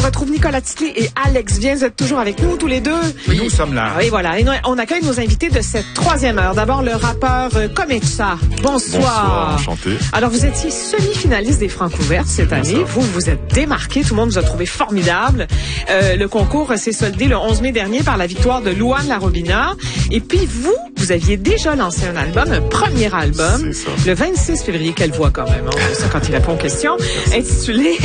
retrouve Nicolas Titley et Alex Viens. Vous êtes toujours avec nous, tous les deux. Oui, nous sommes là. Oui, voilà. Et on accueille nos invités de cette troisième heure. D'abord, le rappeur Komecha. Bonsoir. Bonsoir, enchanté. Alors, vous étiez semi-finaliste des Francouvertes cette année. Vous vous êtes démarqué. Tout le monde vous a trouvé formidable. Le concours s'est soldé le 11 mai dernier par la victoire de Louane Larobina. Et puis, vous aviez déjà lancé un album, un premier album, le 26 février. Quelle voix quand même, hein, ça, quand il répond aux questions, intitulé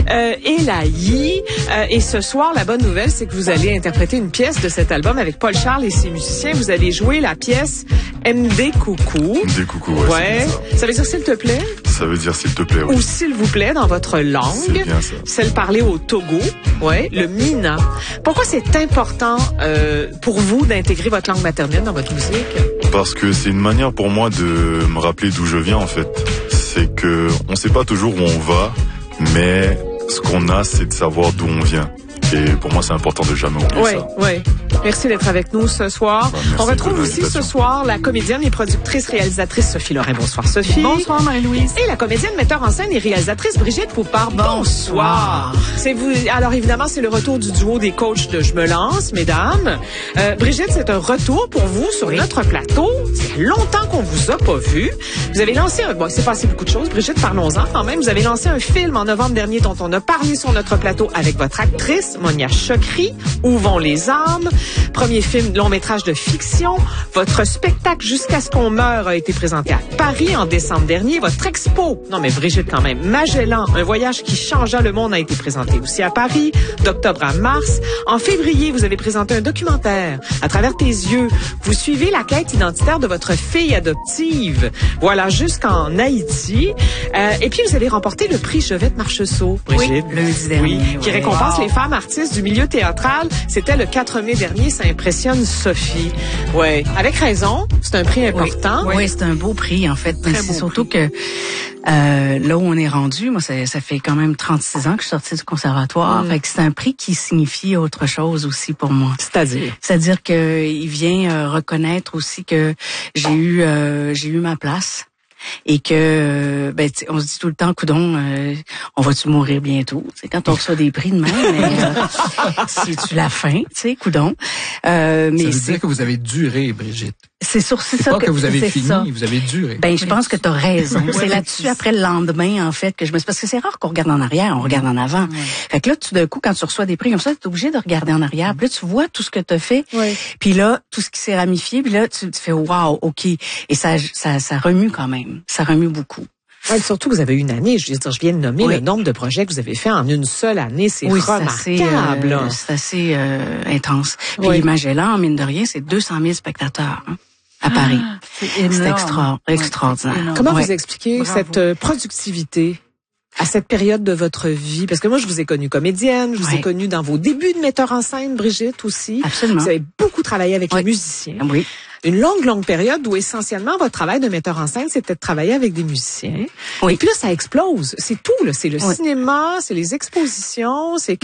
Elaï. Et ce soir, la bonne nouvelle, c'est que vous allez interpréter une pièce de cet album avec Paul Charles et ses musiciens. Vous allez jouer la pièce MD Coucou. MD Coucou, ouais. Ça veut dire s'il te plaît? Ça veut dire s'il te plaît, oui. Ou s'il vous plaît dans votre langue. C'est bien ça. Celle parlée au Togo, ouais, le Mina. Pourquoi c'est important pour vous d'intégrer votre langue maternelle dans votre musique? Parce que c'est une manière pour moi de me rappeler d'où je viens, en fait. C'est que on sait pas toujours où on va, mais ce qu'on a, c'est de savoir d'où on vient. Et pour moi, c'est important de jamais oublier ça. Oui. Merci d'être avec nous ce soir. On retrouve aussi ce soir la comédienne et productrice réalisatrice Sophie Lorrain. Bonsoir Sophie. Bonsoir Marie-Louise. Et la comédienne, metteur en scène et réalisatrice Brigitte Poupard. Bonsoir. C'est vous. Alors évidemment, c'est le retour du duo des coachs de Je me lance, mesdames. Brigitte, c'est un retour pour vous sur notre plateau. C'est longtemps qu'on vous a pas vu. Vous avez lancé il s'est passé beaucoup de choses. Brigitte, parlons-en quand même. Vous avez lancé un film en novembre dernier dont on a parlé sur notre plateau avec votre actrice Monia Chokri. Où vont les âmes? Premier film long-métrage de fiction. Votre spectacle Jusqu'à ce qu'on meure a été présenté à Paris en décembre dernier. Votre expo, non mais Brigitte quand même, Magellan, un voyage qui changea le monde a été présenté aussi à Paris, d'octobre à mars. En février, vous avez présenté un documentaire. À travers tes yeux, vous suivez la quête identitaire de votre fille adoptive. Voilà, jusqu'en Haïti. Et puis, vous avez remporté le prix Jovette Marcheseau, Brigitte. Oui, lundi dernier. Oui, qui récompense les femmes artistes du milieu théâtral. C'était le 4 mai dernier. Ça impressionne Sophie. Ouais, avec raison. C'est un prix important. Oui, c'est un beau prix, en fait. Mais c'est surtout que là où on est rendu, moi, ça fait quand même 36 ans que je suis sortie du conservatoire. Fait que c'est un prix qui signifie autre chose aussi pour moi. C'est-à-dire que il vient reconnaître aussi que j'ai eu ma place. Et que on se dit tout le temps, coudon, on va-tu mourir bientôt? C'est quand on reçoit des prix de même, c'est-tu la fin, tu sais, coudon. Mais ça veut dire que vous avez duré, Brigitte. C'est ça pas que vous avez fini, ça. Vous avez duré. Je pense que tu as raison. C'est là-dessus, après le lendemain, en fait, que parce que c'est rare qu'on regarde en arrière, on regarde en avant. Fait que là, tout d'un coup, quand tu reçois des prix comme ça, tu es obligé de regarder en arrière. Puis là, tu vois tout ce que tu as fait. Puis là, tout ce qui s'est ramifié. Puis là, tu fais, wow, OK. Et ça remue quand même. Ça remue beaucoup. Ouais, surtout que vous avez eu une année, je viens de nommer le nombre de projets que vous avez fait en une seule année, c'est remarquable. C'est assez intense. Puis Magellan, mine de rien, c'est 200 000 spectateurs à Paris. C'est extraordinaire. Comment vous expliquez cette productivité à cette période de votre vie? Parce que moi, je vous ai connue comédienne, je vous ai connue dans vos débuts de metteur en scène, Brigitte aussi. Absolument. Vous avez beaucoup travaillé avec les musiciens. Oui. Une longue période où essentiellement votre travail de metteur en scène, c'était de travailler avec des musiciens. Oui. Et puis là, ça explose. C'est tout, là. C'est le cinéma, c'est les expositions, c'est